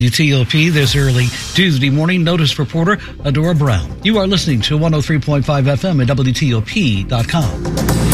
WTOP this early Tuesday morning. Notice reporter Adora Brown. You are listening to 103.5 FM at WTOP.com.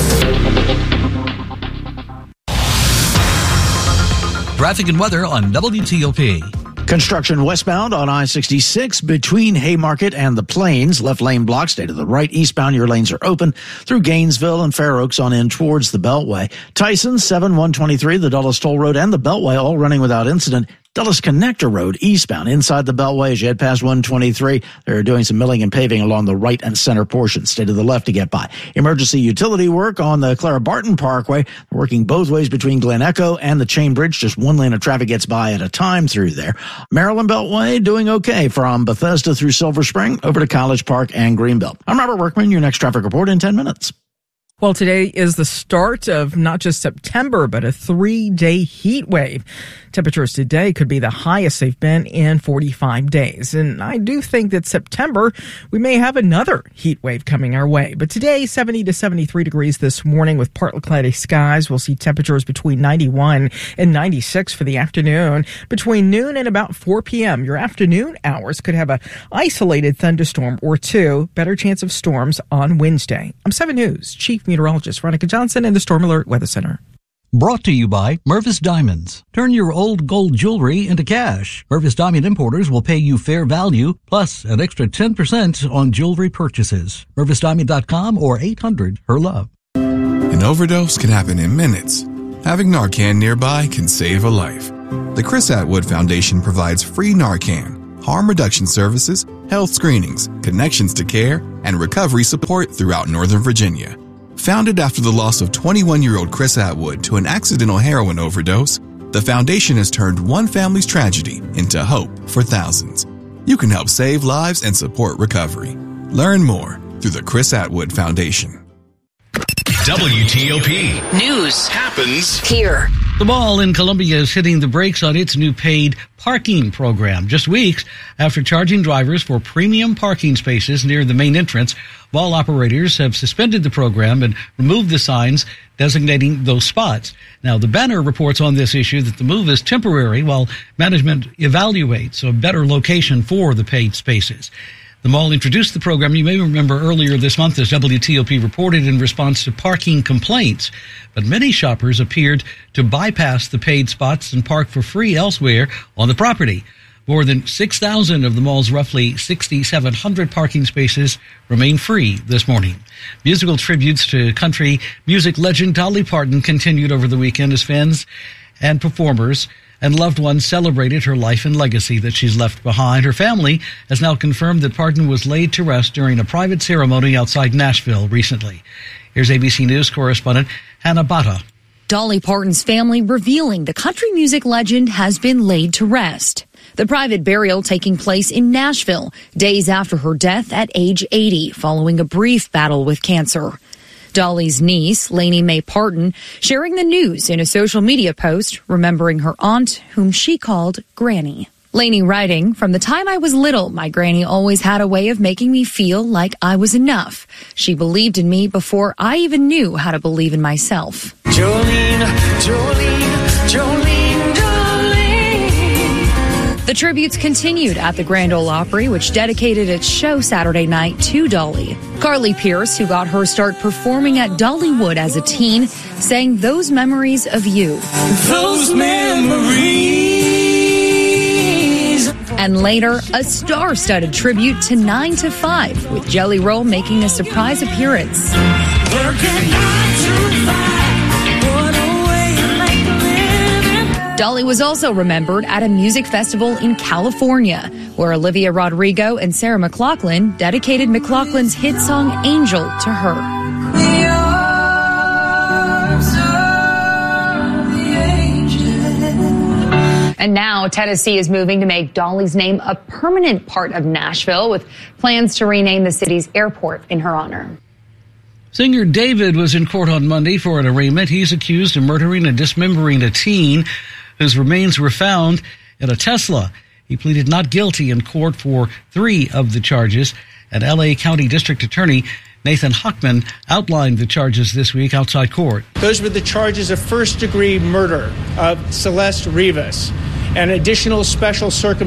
Traffic and weather on WTOP. Construction westbound on I-66 between Haymarket and the Plains. Left lane block, stay to the right. Eastbound, your lanes are open through Gainesville and Fair Oaks on in towards the Beltway. Tyson, 7-123, the Dulles Toll Road and the Beltway all running without incident. Dulles Connector Road eastbound inside the Beltway as you head past 123. They're doing some milling and paving along the right and center portions. Stay to the left to get by. Emergency utility work on the Clara Barton Parkway. They're working both ways between Glen Echo and the Chain Bridge. Just one lane of traffic gets by at a time through there. Maryland Beltway doing okay from Bethesda through Silver Spring over to College Park and Greenbelt. I'm Robert Workman. Your next traffic report in 10 minutes. Well, today is the start of not just September, but a 3-day heat wave. Temperatures today could be the highest they've been in 45 days. And I do think that September, we may have another heat wave coming our way. But today, 70 to 73 degrees this morning with partly cloudy skies. We'll see temperatures between 91 and 96 for the afternoon. Between noon and about 4 p.m., your afternoon hours could have an isolated thunderstorm or two. Better chance of storms on Wednesday. I'm 7 News Chief Meteorologist Veronica Johnson in the Storm Alert Weather Center. Brought to you by Mervis Diamonds. Turn your old gold jewelry into cash. Mervis Diamond Importers will pay you fair value, plus an extra 10% on jewelry purchases. MervisDiamond.com or 800-HER-LOVE. An overdose can happen in minutes. Having Narcan nearby can save a life. The Chris Atwood Foundation provides free Narcan, harm reduction services, health screenings, connections to care, and recovery support throughout Northern Virginia. Founded after the loss of 21-year-old Chris Atwood to an accidental heroin overdose, the foundation has turned one family's tragedy into hope for thousands. You can help save lives and support recovery. Learn more through the Chris Atwood Foundation. WTOP. News happens here. The mall in Columbia is hitting the brakes on its new paid parking program. Just weeks after charging drivers for premium parking spaces near the main entrance, mall operators have suspended the program and removed the signs designating those spots. Now, the Banner reports on this issue that the move is temporary while management evaluates a better location for the paid spaces. The mall introduced the program, you may remember, earlier this month as WTOP reported in response to parking complaints. But many shoppers appeared to bypass the paid spots and park for free elsewhere on the property. More than 6,000 of the mall's roughly 6,700 parking spaces remain free this morning. Musical tributes to country music legend Dolly Parton continued over the weekend as fans and performers and loved ones celebrated her life and legacy that she's left behind. Her family has now confirmed that Parton was laid to rest during a private ceremony outside Nashville recently. Here's ABC News correspondent Hannah Bata. Dolly Parton's family revealing the country music legend has been laid to rest. The private burial taking place in Nashville, days after her death at age 80, following a brief battle with cancer. Dolly's niece, Lainey Mae Parton, sharing the news in a social media post, remembering her aunt, whom she called Granny. Lainey writing, "From the time I was little, my granny always had a way of making me feel like I was enough. She believed in me before I even knew how to believe in myself." Jolene, Jolene, Jolene, Jolene. The tributes continued at the Grand Ole Opry, which dedicated its show Saturday night to Dolly. Carly Pierce, who got her start performing at Dollywood as a teen, sang "Those Memories of You." Those memories. And later, a star-studded tribute to 9 to 5, with Jelly Roll making a surprise appearance. Dolly was also remembered at a music festival in California, where Olivia Rodrigo and Sarah McLachlan dedicated McLachlan's hit song Angel to her. And now Tennessee is moving to make Dolly's name a permanent part of Nashville, with plans to rename the city's airport in her honor. Singer David was in court on Monday for an arraignment. He's accused of murdering and dismembering a teen whose remains were found in a Tesla. He pleaded not guilty in court for 3 of the charges. An L.A. County District Attorney Nathan Hochman outlined the charges this week outside court. Those were the charges of first-degree murder of Celeste Rivas and additional special circumstances